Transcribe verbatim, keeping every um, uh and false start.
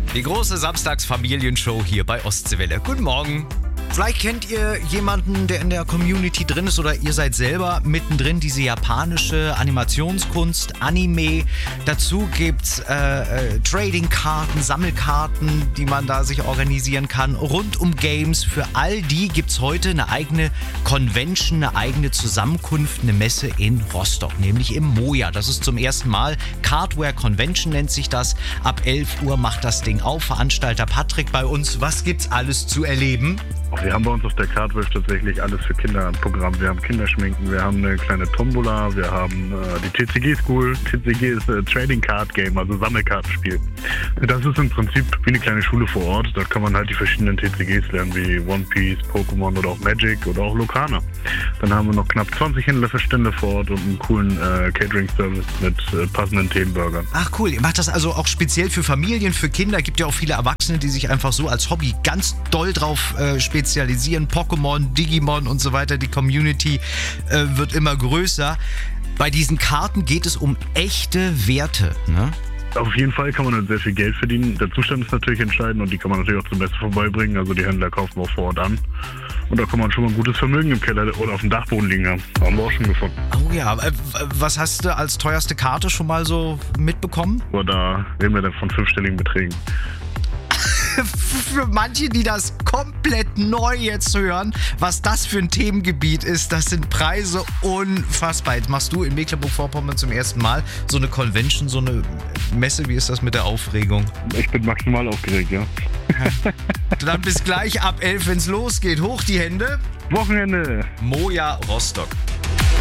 Die große Samstagsfamilienshow hier bei Ostseewelle. Guten Morgen. Vielleicht kennt ihr jemanden, der in der Community drin ist oder ihr seid selber mittendrin, diese japanische Animationskunst, Anime. Dazu gibt's äh, äh, Trading-Karten, Sammelkarten, die man da sich organisieren kann. Rund um Games. Für all die gibt's heute eine eigene Convention, eine eigene Zusammenkunft, eine Messe in Rostock, nämlich im Moja. Das ist zum ersten Mal. Cardware Convention nennt sich das. Ab elf Uhr macht das Ding auf. Veranstalter Patrick bei uns. Was gibt's alles zu erleben? Wir haben bei uns auf der Cardware tatsächlich alles für Kinder im Programm. Wir haben Kinderschminken, wir haben eine kleine Tombola, wir haben äh, die T C G School. T C G ist äh, Trading Card Game, also Sammelkartenspiel. Das ist im Prinzip wie eine kleine Schule vor Ort. Da kann man halt die verschiedenen T C Gs lernen, wie One Piece, Pokémon oder auch Magic oder auch Lokana. Dann haben wir noch knapp zwanzig Händlerverstände vor Ort und einen coolen äh, Catering-Service mit äh, passenden Themenburgern. Ach cool, ihr macht das also auch speziell für Familien, für Kinder. Gibt ja auch viele Erwachsene, die sich einfach so als Hobby ganz doll drauf äh, spezialisieren. Pokémon, Digimon und so weiter. Die Community äh, wird immer größer. Bei diesen Karten geht es um echte Werte, ne? Auf jeden Fall kann man halt sehr viel Geld verdienen. Der Zustand ist natürlich entscheidend und die kann man natürlich auch zum Besten vorbeibringen. Also die Händler kaufen auch vor Ort an. Und da kann man schon mal ein gutes Vermögen im Keller oder auf dem Dachboden liegen haben. Haben wir auch schon gefunden. Oh ja, äh, was hast du als teuerste Karte schon mal so mitbekommen? Aber da reden wir dann von fünfstelligen Beträgen. Für manche, die das komplett neu jetzt hören, was das für ein Themengebiet ist, das sind Preise unfassbar. Jetzt machst du in Mecklenburg-Vorpommern zum ersten Mal so eine Convention, so eine Messe. Wie ist das mit der Aufregung? Ich bin maximal aufgeregt, ja. Dann bis gleich ab elf, wenn es losgeht. Hoch die Hände. Wochenende. Moja Rostock.